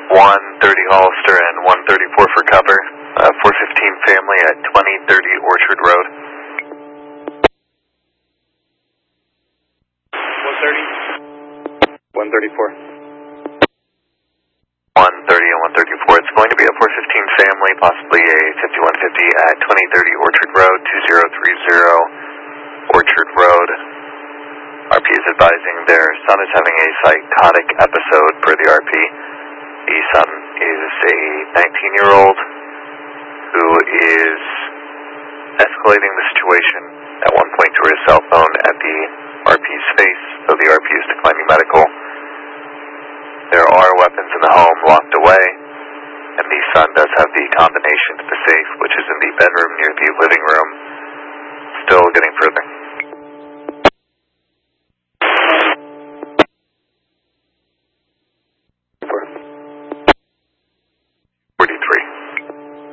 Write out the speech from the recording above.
130 Hollister and 134 for cover. 415 family at 2030 Orchard Road. 130? 134. 130 and 134. It's going to be a 415 family, possibly a 5150 at 2030 Orchard Road, 2030 Orchard Road. RP is advising their son is having a psychotic episode per the RP. The son is a 19-year-old who is escalating the situation. At one point threw his cell phone at the RP's face, so the RP is declining medical. There are weapons in the home locked away, and the son does have the combination to the safe, which is in the bedroom near the living room. Still getting further.